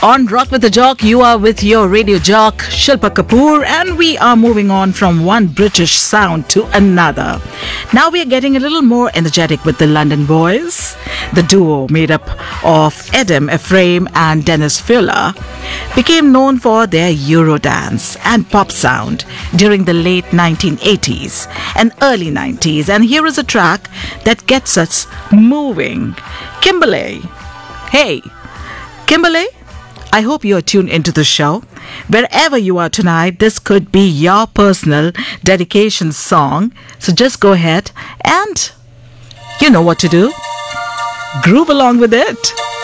On Rock with the Jock, you are with your radio jock, Shilpa Kapoor, and we are moving on from one British sound to another. Now we are getting a little more energetic with the London Boys. The duo, made up of Adam Ephraim and Dennis Fuller, became known for their Eurodance and pop sound during the late 1980s and early 90s. And here is a track that gets us moving. Kimberley. Hey, Kimberley, I hope you are tuned into the show. Wherever you are tonight, this could be your personal dedication song. So just go ahead and you know what to do. Groove along with it.